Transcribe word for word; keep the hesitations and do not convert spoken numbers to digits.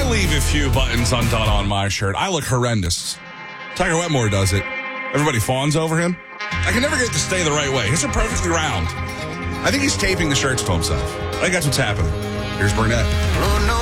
to leave a few buttons undone on my shirt. I look horrendous. Tiger Wetmore does it. Everybody fawns over him. I can never get it to stay the right way. His are perfectly round. I think he's taping the shirts to himself. I think that's what's happening. Here's Burnett.